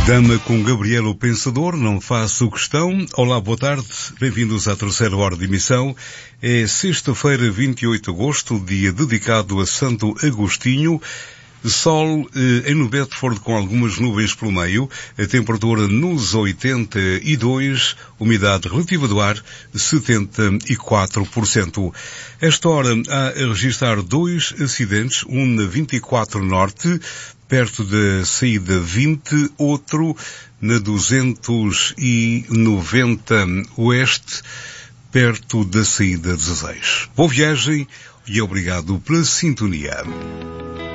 Dama com Gabriel o Pensador, não faço questão. Olá, boa tarde, bem-vindos à terceira hora de emissão. É sexta-feira, 28 de agosto, dia dedicado a Santo Agostinho. Sol em New Bedford com algumas nuvens pelo meio, a temperatura nos 82, umidade relativa do ar 74%. Esta hora há a registrar 2 acidentes, um na 24 Norte, perto da saída 20, outro na 290 Oeste, perto da saída 16. Boa viagem e obrigado pela sintonia.